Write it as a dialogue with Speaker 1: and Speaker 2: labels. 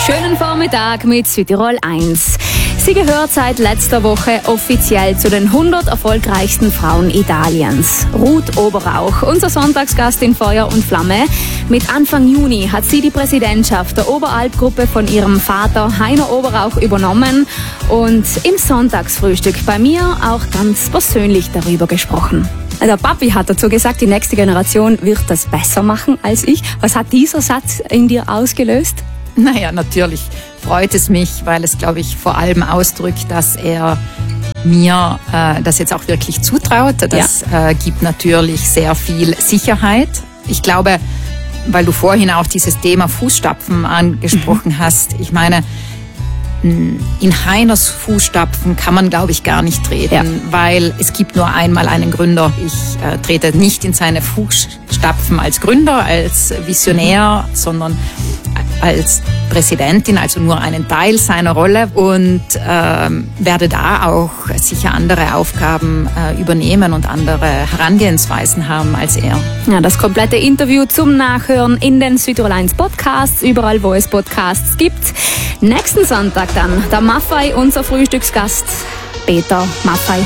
Speaker 1: Schönen Vormittag mit Südtirol 1. Sie gehört seit letzter Woche offiziell zu den 100 erfolgreichsten Frauen Italiens. Ruth Oberauch, unser Sonntagsgast in Feuer und Flamme. Mit Anfang Juni hat sie die Präsidentschaft der Oberalp-Gruppe von ihrem Vater Heiner Oberauch übernommen und im Sonntagsfrühstück bei mir auch ganz persönlich darüber gesprochen. Der Papi hat dazu gesagt, die nächste Generation wird das besser machen als ich. Was hat dieser Satz in dir ausgelöst?
Speaker 2: Naja, natürlich freut es mich, weil es, glaube ich, vor allem ausdrückt, dass er mir das jetzt auch wirklich zutraut. Das gibt natürlich sehr viel Sicherheit. Ich glaube, weil du vorhin auch dieses Thema Fußstapfen angesprochen hast, ich meine, in Heiners Fußstapfen kann man, glaube ich, gar nicht treten, weil es gibt nur einmal einen Gründer. Ich trete nicht in seine Fußstapfen als Gründer, als Visionär, sondern als Präsidentin, also nur einen Teil seiner Rolle und werde da auch sicher andere Aufgaben übernehmen und andere Herangehensweisen haben als er.
Speaker 1: Ja, das komplette Interview zum Nachhören in den Südtirol 1 Podcasts, überall wo es Podcasts gibt. Nächsten Sonntag dann der Maffei, unser Frühstücksgast Peter Maffei.